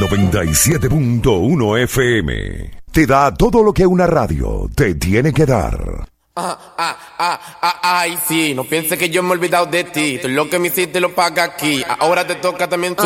97.1 FM te da todo lo que una radio te tiene que dar. Ay, sí, no pienses que yo me he olvidado de ti. Todo lo que me hiciste lo paga aquí. Ahora te toca también